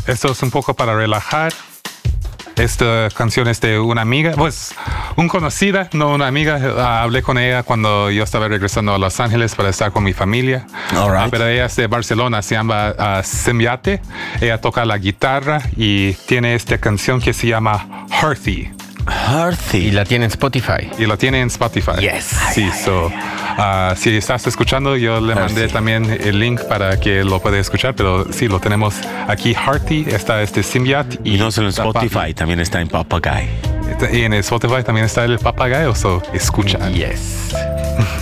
esto es un poco para relajar. Esta canción es de una amiga, pues un conocida, no una amiga. Hablé con ella cuando yo estaba regresando a Los Ángeles para estar con mi familia. All right. Pero ella es de Barcelona, se llama Symbiate. Ella toca la guitarra y tiene esta canción que se llama Hearthy. Hearthy. Y la tiene en Spotify. Y lo tiene en Spotify. Yes. Sí, si estás escuchando, yo le mandé también el link para que lo pueda escuchar, pero sí, lo tenemos aquí. Hearthy, está Symbiate. Y no solo en Spotify, también está en Papagayo. Y en Spotify también está el papagayo, so escucha. Yes.